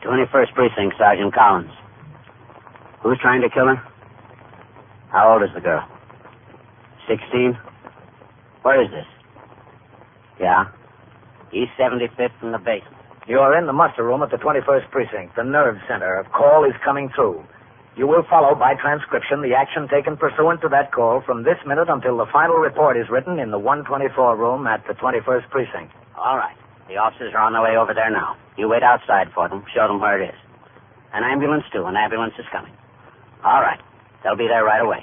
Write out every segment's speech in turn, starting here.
21st Precinct, Sergeant Collins. Who's trying to kill her? How old is the girl? 16? Where is this? Yeah. East 75th from the basement. You are in the muster room at the 21st Precinct, the nerve center. A call is coming through. You will follow by transcription the action taken pursuant to that call from this minute until the final report is written in the 124 room at the 21st Precinct. All right. The officers are on their way over there now. You wait outside for them. Show them where it is. An ambulance, too. An ambulance is coming. All right. They'll be there right away.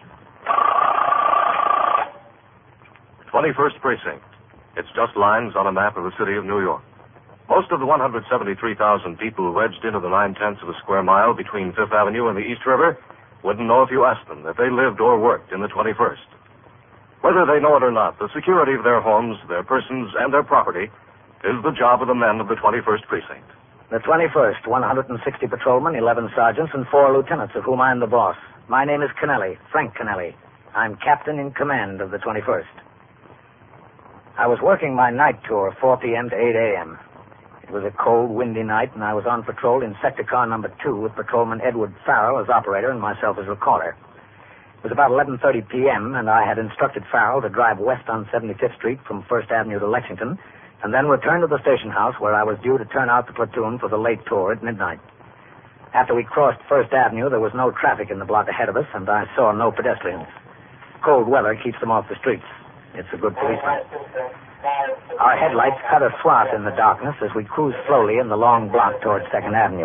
21st Precinct. It's just lines on a map of the city of New York. Most of the 173,000 people wedged into the 9/10 of a square mile between Fifth Avenue and the East River wouldn't know if you asked them if they lived or worked in the 21st. Whether they know it or not, the security of their homes, their persons, and their property is the job of the men of the 21st Precinct. The 21st, 160 patrolmen, 11 sergeants, and 4 lieutenants, of whom I am the boss. My name is Kennelly, Frank Kennelly. I'm captain in command of the 21st. I was working my night tour, 4 p.m. to 8 a.m. It was a cold, windy night, and I was on patrol in sector car number 2 with patrolman Edward Farrell as operator and myself as recorder. It was about 11:30 p.m., and I had instructed Farrell to drive west on 75th Street from First Avenue to Lexington, and then return to the station house where I was due to turn out the platoon for the late tour at midnight. After we crossed First Avenue, there was no traffic in the block ahead of us, and I saw no pedestrians. Cold weather keeps them off the streets. It's a good policeman. Our headlights cut a swath in the darkness as we cruised slowly in the long block toward 2nd Avenue.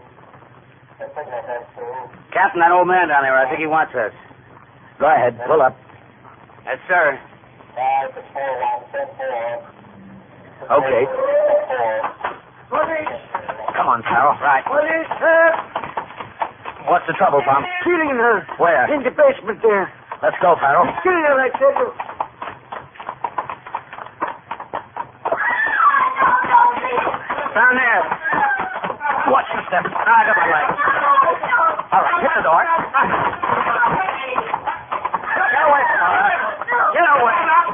Captain, that old man down there, I think he wants us. Go ahead, pull up. Yes, sir. Okay. Police! Come on, Farrell. Right. Police, sir! What's the trouble, Tom? Killing her. Where? In the basement there. Let's go, Farrell. Killing her, I tell you. Down there. Watch your step. I got my leg. All right, hit the door. Get away from her. Get away.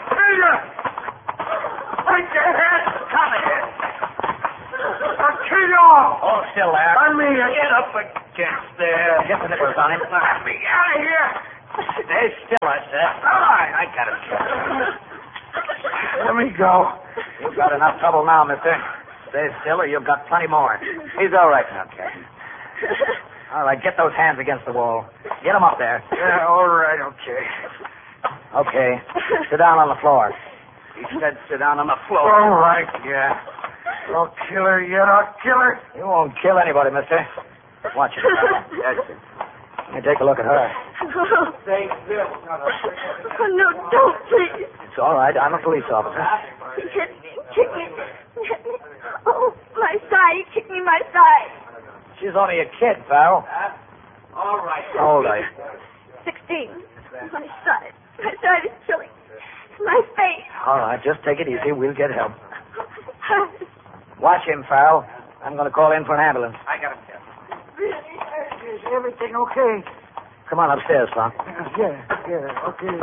Take your head. Come here. I'll kill you all. Hold still there. On me. Get up against there. Get the nippers on him. Get out of here. Stay still, I said. All right, I got him. Let me go. You've got enough trouble now, mister. Stay still or you've got plenty more. He's all right now, Captain. All right, get those hands against the wall. Get them up there. Yeah, all right, okay. Okay. Sit down on the floor. He said sit down on the floor. All right. Yeah. I'll kill her yet. I'll kill her. You won't kill anybody, mister. Watch it. Yes, sir. Let me take a look at her. Stay still. Oh, no, don't, please. It's all right. I'm a police officer. Hit me. Hit me. Oh, my thigh. Kick me my thigh. She's only a kid, Farrell. All right. How old are you? 16. My side. My side is killing. My face. All right, just take it easy. We'll get help. Watch him, Farrell. I'm going to call in for an ambulance. I got him. Is everything okay? Come on upstairs, Frank. Yeah, okay.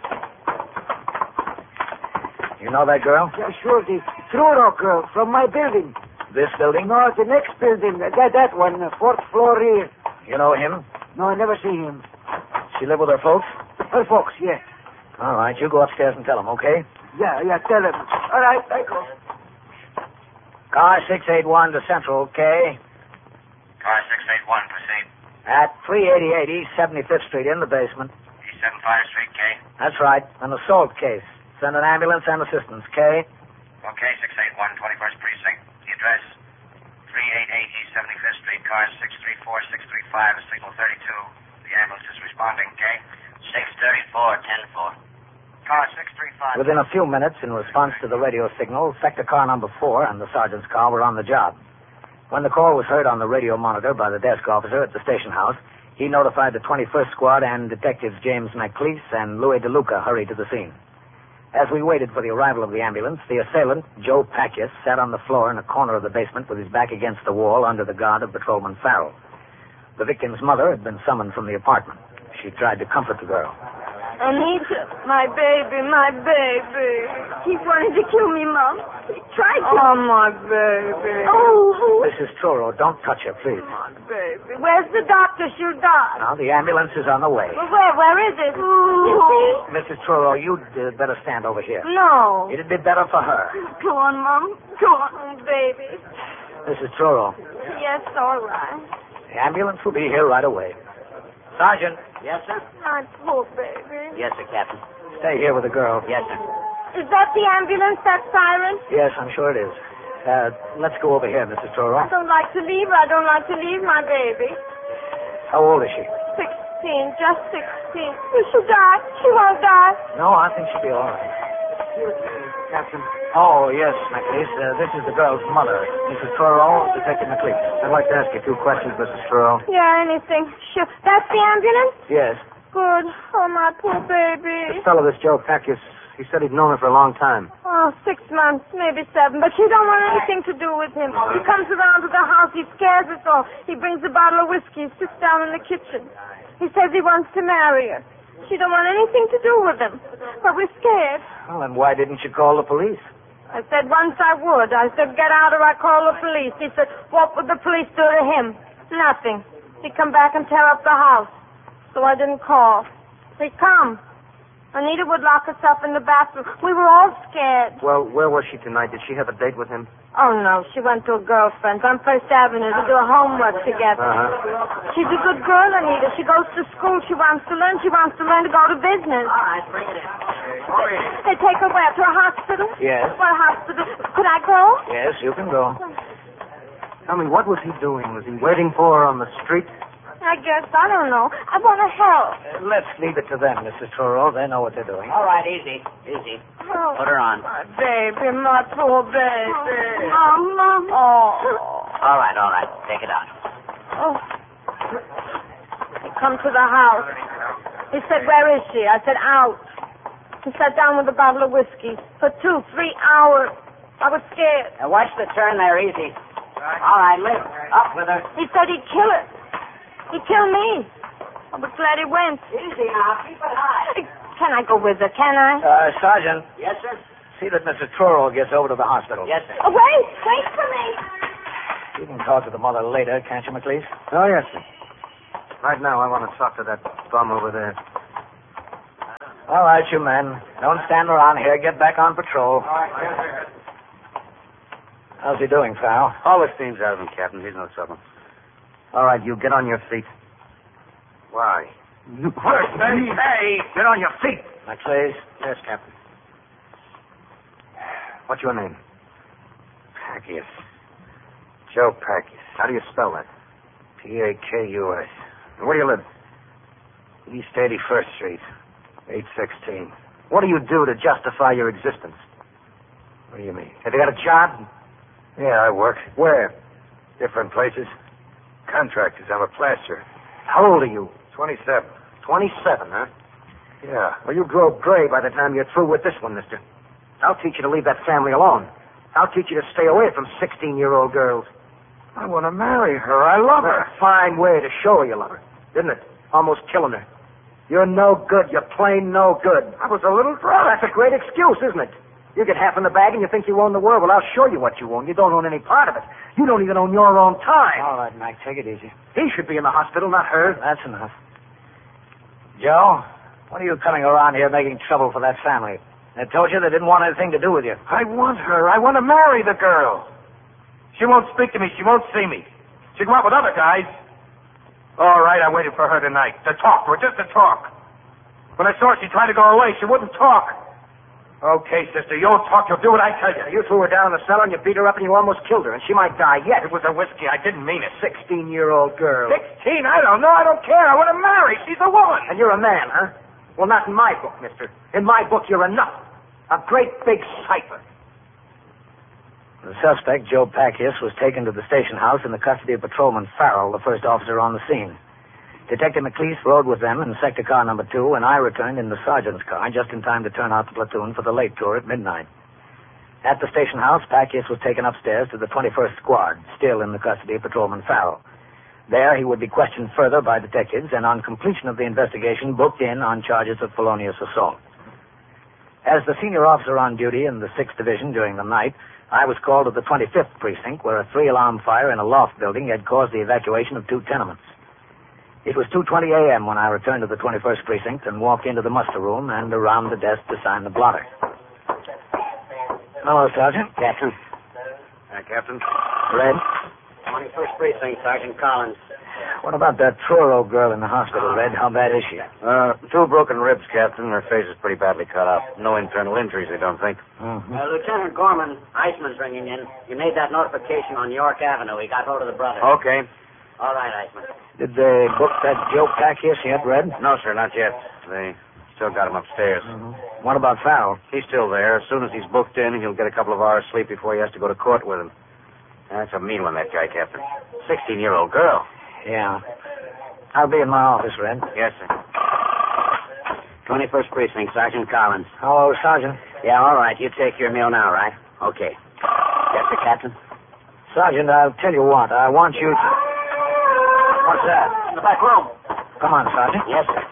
You know that girl? Yeah, sure, the Truro girl from my building. This building? No, the next building, that one, the 4th floor here. You know him? No, I never see him. She live with her folks? Her folks, yeah. All right, you go upstairs and tell them, okay? Yeah, tell him. All right, I go. Car 681 to Central, okay? Car 681, proceed. At 388 East 75th Street in the basement. East 75 Street, K. That's right, an assault case. Send an ambulance and assistance, okay? Okay, 681, 21st Precinct. The address, 388 East 75th Street, cars 634, 635, and signal 32. The ambulance is responding, K. 634, 10-4. Car 635. Within a few minutes, in response to the radio signal, sector car number 4 and the sergeant's car were on the job. When the call was heard on the radio monitor by the desk officer at the station house, he notified the 21st Squad and detectives James McLeese and Louis DeLuca hurried to the scene. As we waited for the arrival of the ambulance, the assailant, Joe Packias, sat on the floor in a corner of the basement with his back against the wall under the guard of Patrolman Farrell. The victim's mother had been summoned from the apartment. She tried to comfort the girl. Anita, my baby, my baby. He wanted to kill me, Mom. He tried to. Oh, my baby. Oh. Mrs. Truro, don't touch her, please. Come on, baby. Where's the doctor? She'll die. Now, the ambulance is on the way. Well, where is it? You see? Mrs. Truro, you'd better stand over here. No. It'd be better for her. Go on, Mom. Go on, baby. Mrs. Truro, Yes, all right. the ambulance will be here right away. Sergeant, Yes, sir? My poor baby. Yes, sir, Captain. stay here with the girl. Yes, sir. Is that the ambulance, that siren? Yes, I'm sure it is. Let's go over here, Mrs. Truro. I don't like to leave her. I don't like to leave my baby. How old is she? 16, just 16. Will she die? She won't die. No, I think she'll be all right. Captain. Oh, yes, McLeese. This is the girl's mother, Mrs. Truro, Detective McLeese. I'd like to ask you 2 questions, Mrs. Truro. Yeah, anything. Sure. That's the ambulance? Yes. Good. Oh, my poor baby. This fellow, this Joe Packus, he said he'd known her for a long time. Oh, 6 months, maybe 7. But she don't want anything to do with him. He comes around to the house. He scares us all. He brings a bottle of whiskey. He sits down in the kitchen. He says he wants to marry her. She don't want anything to do with him. But we're scared. Well, then why didn't you call the police? I said once I would. I said, get out or I call the police. He said, what would the police do to him? Nothing. He'd come back and tear up the house. So I didn't call. He'd come. Anita would lock us up in the bathroom. We were all scared. Well, where was she tonight? Did she have a date with him? Oh, no. She went to a girlfriend's on First Avenue to do her homework together. Uh-huh. She's a good girl, Anita. She goes to school. She wants to learn. She wants to learn to go to business. All right, bring it in. They take her where? To a hospital? Yes. What hospital? Could I go? Yes, you can go. Tell me, what was he doing? Was he waiting for her on the street? I guess. I don't know. I want to help. Let's leave it to them, Mrs. Truro. They know what they're doing. All right, easy. Easy. Oh, Put her on. my baby, my poor baby. Mama. Oh. All right. Take it out. Oh. He come to the house. He said, where is she? I said, out. He sat down with a bottle of whiskey for 2-3 hours. I was scared. Now, watch the turn there, easy. All right, lift. Up with her. He said he'd kill her. He'd kill me. I was glad he went. Easy now. Keep it high. Can I go with her? Can I? Sergeant, Yes, sir? see that Mrs. Truro gets over to the hospital. Yes, sir. Oh, wait for me. You can talk to the mother later, can't you, McLeese? Oh, yes, sir. Right now, I want to talk to that bum over there. All right, you men. Don't stand around here. Get back on patrol. How's he doing, Farrell? All the steam's out of him, Captain. He's no trouble. All right, you get on your feet. Why? You Hey, get on your feet. McLeese? Yes, Captain. What's your name? Packius. Joe Packius. How do you spell that? P-A-K-U-S. And where do you live? East 81st Street. 816. What do you do to justify your existence? What do you mean? Have you got a job? Yeah, I work. Where? Different places. Contractors. I'm a plasterer. How old are you? 27. 27, huh? Yeah. Well, you grow gray by the time you're through with this one, mister. I'll teach you to leave that family alone. I'll teach you to stay away from 16-year-old girls. I want to marry her. I love her. A fine way to show her you love her, didn't it? Almost killing her. You're no good. You're plain no good. I was a little drunk. That's a great excuse, isn't it? You get half in the bag and you think you own the world. Well, I'll show you what you own. You don't own any part of it. You don't even own your own time. All right, Mac, take it easy. He should be in the hospital, not her. That's enough. Joe, what are you coming around here making trouble for that family? They told you they didn't want anything to do with you. I want her. I want to marry the girl. She won't speak to me. She won't see me. She'll go out with other guys. All right, I waited for her tonight. To talk to her, just to talk. When I saw her, she tried to go away. She wouldn't talk. Okay, sister, you'll talk. You'll do what I tell you. You threw her down in the cellar and you beat her up and you almost killed her. And she might die yet. It was a whiskey. I didn't mean it. 16-year-old girl. 16? I don't know. I don't care. I want to marry. She's a woman. And you're a man, huh? Well, not in my book, mister. In my book, you're enough. A great big cipher. The suspect, Joe Packius, was taken to the station house in the custody of Patrolman Farrell, the first officer on the scene. Detective McLeese rode with them in sector car number 2, and I returned in the sergeant's car just in time to turn out the platoon for the late tour at midnight. At the station house, Packius was taken upstairs to the 21st Squad, still in the custody of Patrolman Farrell. There, he would be questioned further by detectives, and on completion of the investigation, booked in on charges of felonious assault. As the senior officer on duty in the 6th Division during the night, I was called to the 25th precinct, where a 3-alarm fire in a loft building had caused the evacuation of 2 tenements. It was 2:20 a.m. when I returned to the 21st precinct and walked into the muster room and around the desk to sign the blotter. Hello, Sergeant. Captain. Captain? Red. 21st Precinct, Sergeant Collins. What about that Truro girl in the hospital, Red? How bad is she? 2 broken ribs, Captain. Her face is pretty badly cut up. No internal injuries, I don't think. Mm-hmm. Lieutenant Gorman, Iceman's ringing in. You made that notification on York Avenue. He got hold of the brother. Okay. All right, Iceman. Did they book that Joe Packius yet, Red? No, sir, not yet. They still got him upstairs. Mm-hmm. What about Farrell? He's still there. As soon as he's booked in, he'll get a couple of hours sleep before he has to go to court with him. That's a mean one, that guy, Captain. 16-year-old girl. Yeah. I'll be in my office, Red. Yes, sir. 21st Precinct, Sergeant Collins. Hello, Sergeant. Yeah, all right. You take your meal now, right? Okay. Yes, sir, Captain. Sergeant, I'll tell you what. I want you to... What's that? In the back room. Come on, Sergeant. Yes, sir.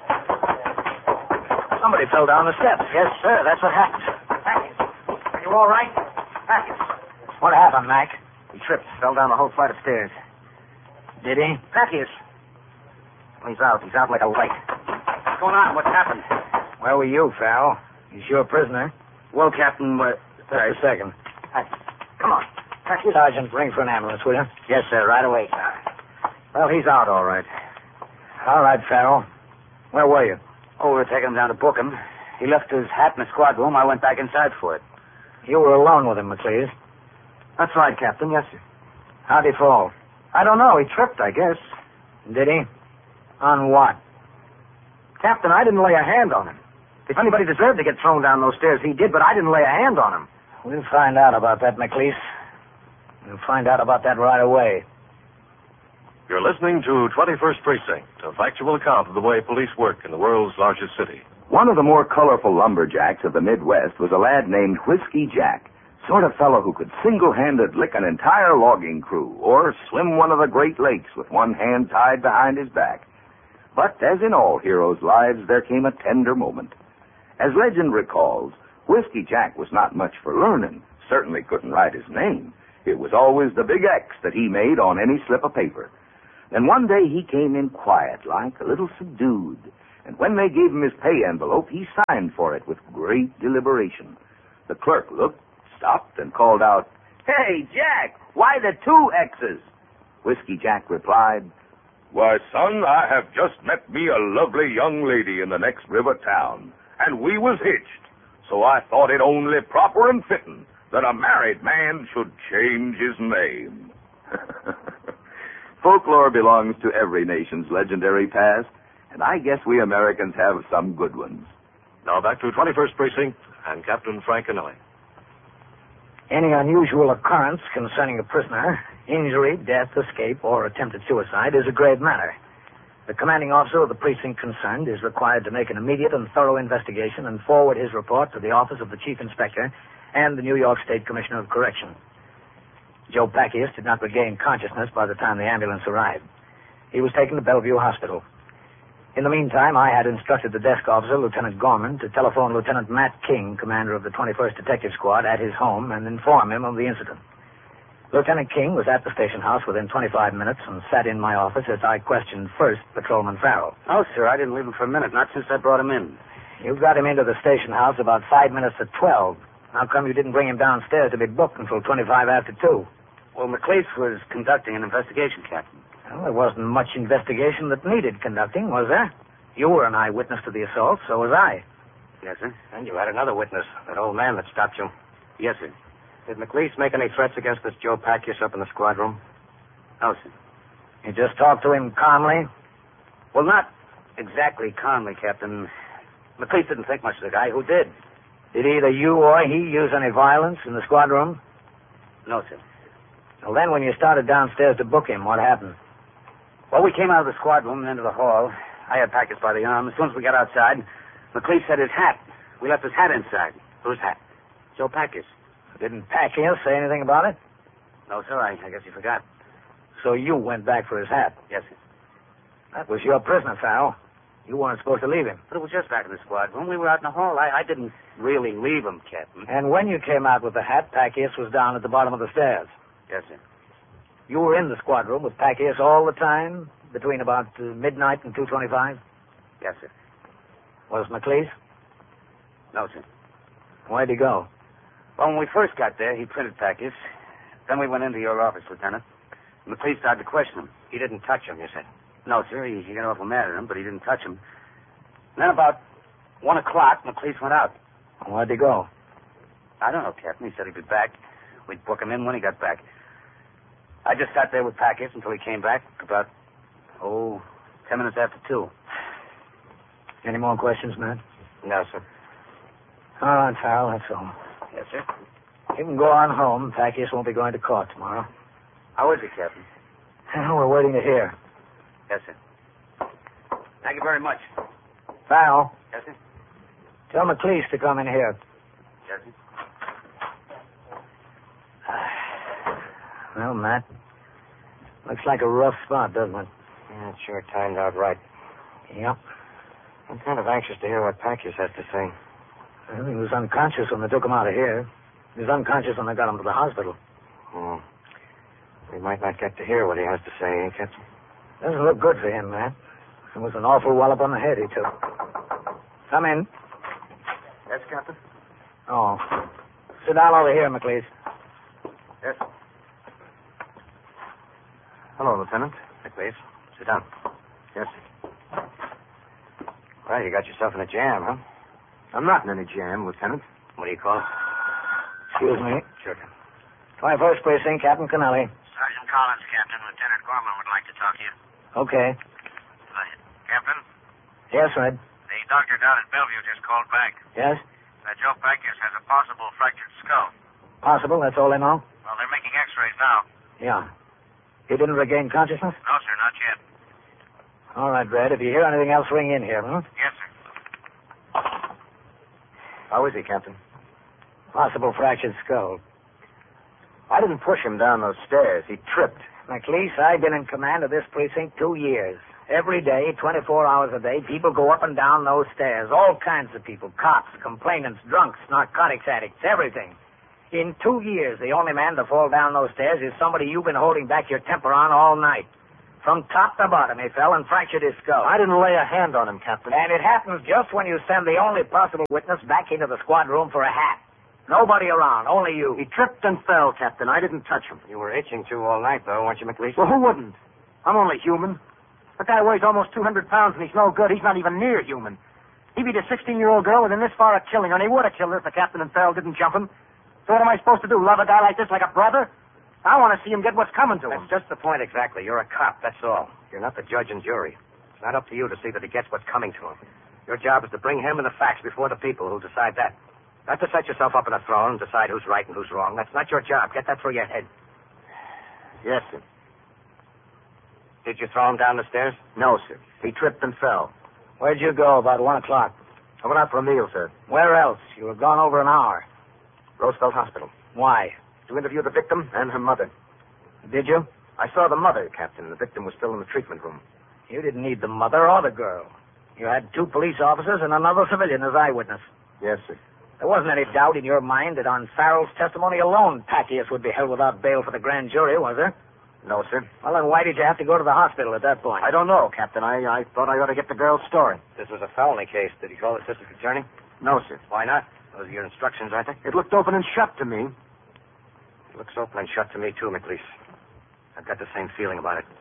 Somebody fell down the steps. Yes, sir. That's what happened. Packius, are you all right? Packius. What happened, Mac? He tripped, fell down the whole flight of stairs. Did he? Packius. He's out. He's out like a light. What's going on? What's happened? Where were you, Farrell? He's your prisoner. Well, Captain, Just a second. come on. Packius. Sergeant, ring for an ambulance, will you? Yes, sir. Right away, sir. Well, he's out, all right. All right, Farrell. Where were you? Oh, we're taking him down to book him. He left his hat in the squad room. I went back inside for it. You were alone with him, McLeese. That's right, Captain. Yes, sir. How'd he fall? I don't know. He tripped, I guess. Did he? On what? Captain, I didn't lay a hand on him. If anybody deserved to get thrown down those stairs, he did, but I didn't lay a hand on him. We'll find out about that, McLeese. We'll find out about that right away. You're listening to 21st Precinct, a factual account of the way police work in the world's largest city. One of the more colorful lumberjacks of the Midwest was a lad named Whiskey Jack, sort of fellow who could single-handed lick an entire logging crew or swim one of the Great Lakes with one hand tied behind his back. But as in all heroes' lives, there came a tender moment. As legend recalls, Whiskey Jack was not much for learning, certainly couldn't write his name. It was always the big X that he made on any slip of paper. Then one day he came in quiet-like, a little subdued, and when they gave him his pay envelope, he signed for it with great deliberation. The clerk looked, stopped, and called out, "Hey, Jack, why the 2 X's?" Whiskey Jack replied, "Why, son, I have just met me a lovely young lady in the next river town, and we was hitched, so I thought it only proper and fitting that a married man should change his name." Folklore belongs to every nation's legendary past, and I guess we Americans have some good ones. Now back to 21st Precinct and Captain Frank Anelli. Any unusual occurrence concerning a prisoner, injury, death, escape, or attempted suicide is a grave matter. The commanding officer of the precinct concerned is required to make an immediate and thorough investigation and forward his report to the office of the chief inspector and the New York State Commissioner of Correction. Joe Packius did not regain consciousness by the time the ambulance arrived. He was taken to Bellevue Hospital. In the meantime, I had instructed the desk officer, Lieutenant Gorman, to telephone Lieutenant Matt King, commander of the 21st Detective Squad, at his home and inform him of the incident. Lieutenant King was at the station house within 25 minutes and sat in my office as I questioned first Patrolman Farrell. Oh, sir, I didn't leave him for a minute, not since I brought him in. You got him into the station house about 5 minutes to 12. How come you didn't bring him downstairs to be booked until 25 after 2? Well, McLeese was conducting an investigation, Captain. Well, there wasn't much investigation that needed conducting, was there? You were an eyewitness to the assault, so was I. Yes, sir. And you had another witness, that old man that stopped you. Yes, sir. Did McLeese make any threats against this Joe Packius up in the squad room? No, sir. You just talked to him calmly? Well, not exactly calmly, Captain. McLeese didn't think much of the guy. Who did? Did either you or he use any violence in the squad room? No, sir. Well, then when you started downstairs to book him, what happened? Well, we came out of the squad room and into the hall. I had Packius by the arm. As soon as we got outside, McLeese had his hat. We left his hat inside. Whose hat? Joe Packius. Didn't Packius say anything about it? No, sir. I guess he forgot. So you went back for his hat? Yes, sir. That was your prisoner, Farrell. You weren't supposed to leave him. But it was just back in the squad room. We were out in the hall. I didn't really leave him, Captain. And when you came out with the hat, Pacquias was down at the bottom of the stairs. Yes, sir. You were in the squad room with Pacquias all the time, between about midnight and 2:25? Yes, sir. Was McLeese? No, sir. Where'd he go? Well, when we first got there, he printed Pacquias. Then we went into your office, Lieutenant. And the police started to question him. He didn't touch him, you said. No, sir. He got awful mad at him, but he didn't touch him. And then about 1 o'clock, McLeese went out. Where'd he go? I don't know, Captain. He said he'd be back. We'd book him in when he got back. I just sat there with Pacquias until he came back about, 10 minutes after 2. Any more questions, Matt? No, sir. All right, Farrell, that's all. Yes, sir. You can go on home. Pacquias won't be going to court tomorrow. How is he, Captain? We're waiting to hear. Yes, sir. Thank you very much. Farrell, Yes, sir. tell McLeese to come in here. Yes, sir. Well, Matt, looks like a rough spot, doesn't it? Yeah, it sure timed out right. Yep. I'm kind of anxious to hear what Pacquias has to say. Well, he was unconscious when they took him out of here. He was unconscious when they got him to the hospital. Oh. We might not get to hear what he has to say, eh, Captain? Doesn't look good for him, Matt. It was an awful wallop on the head he took. Come in. Yes, Captain? Oh. Sit down over here, McLeese. Yes. Hello, Lieutenant. McLeese. Sit down. Yes, sir. Well, you got yourself in a jam, huh? I'm not in any jam, Lieutenant. What do you call it? Excuse me. Sure. 21st Precinct, Captain Kennelly. Sergeant Collins, Captain. Lieutenant Gorman would like to talk to you. Okay. Captain, Yes, Red. the doctor down at Bellevue just called back. Yes? Joe Pacquias has a possible fractured skull. Possible, that's all they know? Well, they're making x-rays now. Yeah. He didn't regain consciousness? No, sir, not yet. All right, Red. If you hear anything else, ring in here, huh? Yes, sir. How is he, Captain? Possible fractured skull. I didn't push him down those stairs. He tripped. McLeese, I've been in command of this precinct 2 years. Every day, 24 hours a day, people go up and down those stairs. All kinds of people. Cops, complainants, drunks, narcotics addicts, everything. In 2 years, the only man to fall down those stairs is somebody you've been holding back your temper on all night. From top to bottom, he fell and fractured his skull. I didn't lay a hand on him, Captain. And it happens just when you send the only possible witness back into the squad room for a hat. Nobody around, only you. He tripped and fell, Captain. I didn't touch him. You were itching to all night, though, weren't you, McLeese? Well, who wouldn't? I'm only human. The guy weighs almost 200 pounds, and he's no good. He's not even near human. He beat a 16-year-old girl within this far of killing her, and he would have killed her if the captain and Farrell didn't jump him. So what am I supposed to do, love a guy like this like a brother? I want to see him get what's coming to him. That's just the point exactly. You're a cop, that's all. You're not the judge and jury. It's not up to you to see that he gets what's coming to him. Your job is to bring him and the facts before the people who'll decide that. Not to set yourself up in a throne and decide who's right and who's wrong. That's not your job. Get that through your head. Yes, sir. Did you throw him down the stairs? No, sir. He tripped and fell. Where'd you go about 1 o'clock? I went out for a meal, sir. Where else? You were gone over an hour. Roosevelt Hospital. Why? To interview the victim and her mother. Did you? I saw the mother, Captain. The victim was still in the treatment room. You didn't need the mother or the girl. You had 2 police officers and another civilian as eyewitness. Yes, sir. There wasn't any doubt in your mind that on Farrell's testimony alone, Pacquias would be held without bail for the grand jury, was there? No, sir. Well, then why did you have to go to the hospital at that point? I don't know, Captain. I thought I ought to get the girl's story. This was a felony case. Did he call the assistant attorney? No, sir. Why not? Those are your instructions, aren't they? It looked open and shut to me. It looks open and shut to me, too, McLeese. I've got the same feeling about it.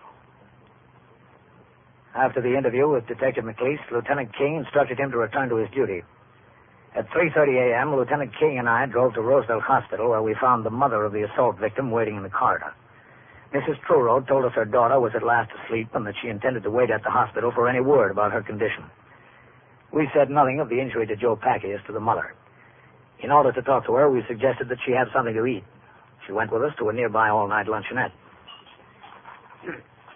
After the interview with Detective McLeese, Lieutenant King instructed him to return to his duty. At 3:30 a.m., Lieutenant King and I drove to Roosevelt Hospital, where we found the mother of the assault victim waiting in the corridor. Mrs. Truro told us her daughter was at last asleep and that she intended to wait at the hospital for any word about her condition. We said nothing of the injury to Joe Pacquias to the mother. In order to talk to her, we suggested that she have something to eat. She went with us to a nearby all-night luncheonette. Do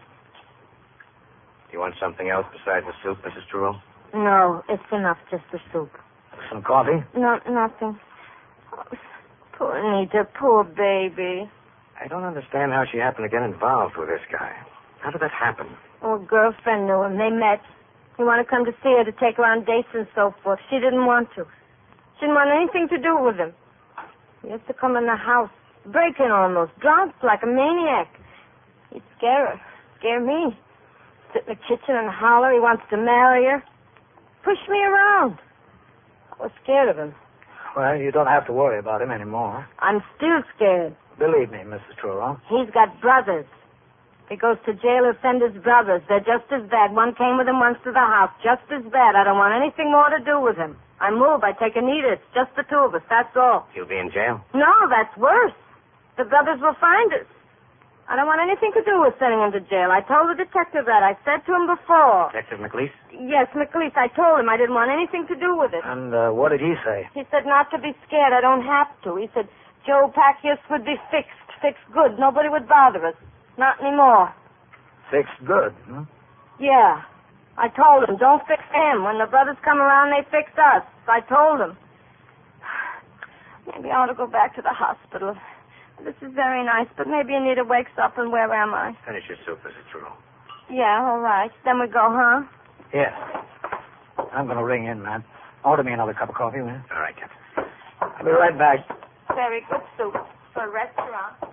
you want something else besides the soup, Mrs. Truro? No, it's enough, just the soup. Some coffee? No, nothing. Oh, poor Anita, poor baby. I don't understand how she happened to get involved with this guy. How did that happen? Oh, a girlfriend knew him. They met. He wanted to come to see her to take her on dates and so forth. She didn't want to. She didn't want anything to do with him. He used to come in the house, breaking almost, drunk like a maniac. He'd scare her, scare me. Sit in the kitchen and holler he wants to marry her. Push me around. I was scared of him. Well, you don't have to worry about him anymore. I'm still scared. Believe me, Mrs. Truro. He's got brothers. If he goes to jail, he'll send his brothers. They're just as bad. One came with him once to the house. Just as bad. I don't want anything more to do with him. I move. I take Anita. It's just the two of us. That's all. You'll be in jail? No, that's worse. The brothers will find us. I don't want anything to do with sending him to jail. I told the detective that. I said to him before. Detective McLeese? Yes, McLeese. I told him I didn't want anything to do with it. And what did he say? He said not to be scared. I don't have to. He said Joe Packius would be fixed good. Nobody would bother us. Not anymore. Fixed good, huh? Yeah. I told him, don't fix him. When the brothers come around, they fix us. I told him. Maybe I ought to go back to the hospital. This is very nice, but maybe Anita wakes up, and where am I? Finish your soup, Mrs. Truro. Yeah, all right. Then we go, huh? Yes. I'm going to ring in, man. Order me another cup of coffee, will you? All right, Captain. I'll be right back. Very good soup for a restaurant.